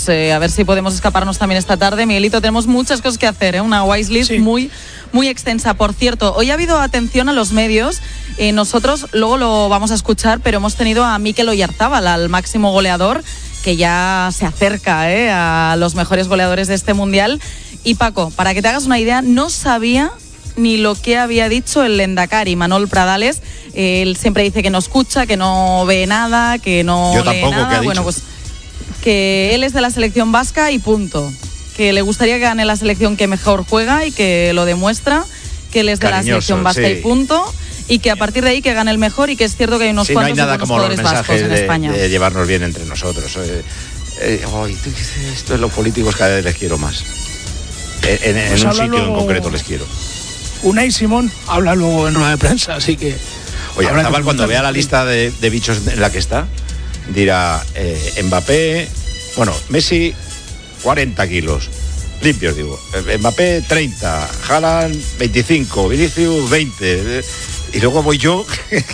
a ver si podemos escaparnos también esta tarde. Miguelito, tenemos muchas cosas que hacer, una wishlist muy, muy extensa. Por cierto, hoy ha habido atención a los medios. Nosotros luego lo vamos a escuchar, pero hemos tenido a Mikel Oyarzabal, al máximo goleador, que ya se acerca a los mejores goleadores de este Mundial. Y Paco, para que te hagas una idea, no sabía ni lo que había dicho el Lendakari, Manol Pradales. Él siempre dice que no escucha, que no ve nada, que no lee nada. Bueno, pues que él es de la selección vasca y punto. Que le gustaría que gane la selección que mejor juega y que lo demuestra, que él es de la selección vasca y punto. Y que a partir de ahí que gane el mejor, y que es cierto que hay unos cuantos jugadores vascos en España. De llevarnos bien entre nosotros. Esto es los políticos, cada vez les quiero más. En un sitio en concreto les quiero. Unai Simón habla luego en rueda de prensa, así que... Oye, Zabal, cuando vea la lista de bichos en la que está, dirá Mbappé, Messi 40 kilos, limpios digo, Mbappé 30, Haaland 25, Vinicius 20, y luego voy yo,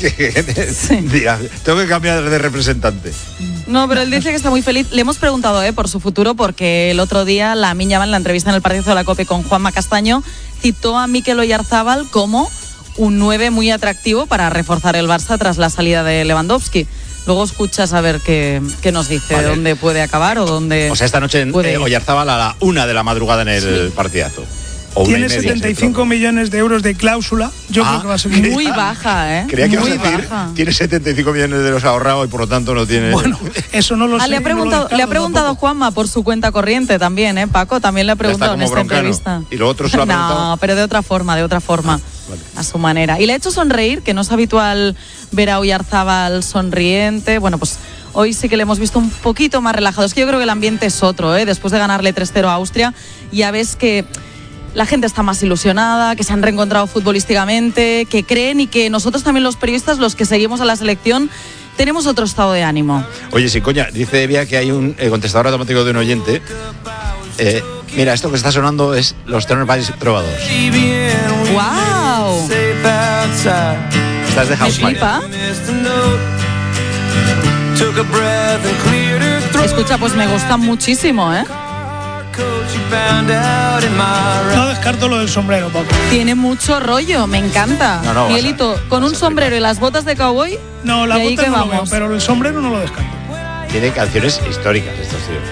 dirá, tengo que cambiar de representante. No, pero él dice que está muy feliz. Le hemos preguntado por su futuro, porque el otro día Lamine Yamal, en la entrevista en el partido de la COPE con Juanma Castaño, citó a Mikel Oyarzabal como un 9 muy atractivo para reforzar el Barça tras la salida de Lewandowski. Luego escuchas a ver qué nos dice, de dónde puede acabar o dónde... O sea, esta noche Oyarzabal a la 1 de la madrugada en el partidazo. Tiene 75 millones de euros de cláusula. Yo creo que va a ser muy baja, ¿eh? Creía que muy ibas a decir, tiene 75 millones de euros ahorrados y por lo tanto no tiene... Bueno, eso no lo sé. Le ha preguntado Juanma por su cuenta corriente también, Paco. También le ha preguntado en esta entrevista. ¿Y lo otro se lo ha preguntado? No, pero de otra forma. Vale. A su manera. Y le ha hecho sonreír, que no es habitual ver a Oyarzabal sonriente. Bueno, pues hoy sí que le hemos visto un poquito más relajado. Es que yo creo que el ambiente es otro, después de ganarle 3-0 a Austria. Ya ves que la gente está más ilusionada, que se han reencontrado futbolísticamente, que creen, y que nosotros también, los periodistas, los que seguimos a la selección, tenemos otro estado de ánimo. Oye, sí, coña, dice Evia que hay un contestador automático de un oyente. Mira, esto que está sonando es los Tenor Boys Trovadors. ¡Wow! Estás de House Party. Escucha, pues me gusta muchísimo, No descarto lo del sombrero, Paco. Tiene mucho rollo, me encanta. Miguelito, con un sombrero y las botas de cowboy. No, las botas no lo veo, pero el sombrero no lo descarto. Tiene canciones históricas estos tíos.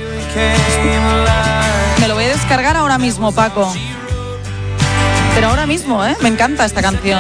Me lo voy a descargar ahora mismo, Paco. Pero ahora mismo, me encanta esta canción.